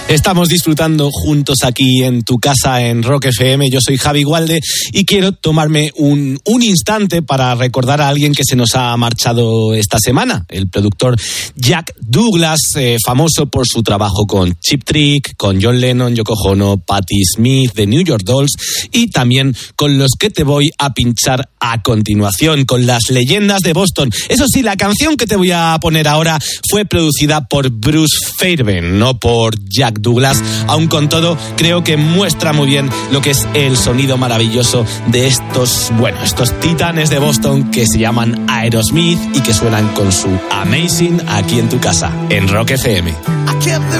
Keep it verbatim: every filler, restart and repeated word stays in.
Estamos disfrutando juntos aquí en tu casa en Rock F M. Yo soy Javi Gualde y quiero tomarme un, un instante para recordar a alguien que se nos ha marchado esta semana. El productor Jack Douglas, eh, famoso por su trabajo con Cheap Trick, con John Lennon, Yoko Ono, Patti Smith, The New York Dolls y también con los que te voy a pinchar a continuación, con las leyendas de Boston. Eso sí, la canción que te voy a poner ahora fue producida por Bruce Fairbairn, no por Jack Douglas. Aun con todo, creo que muestra muy bien lo que es el sonido maravilloso de estos, bueno, estos titanes de Boston que se llaman Aerosmith y que suenan con su Amazing aquí en tu casa, en Rock F M. I kept the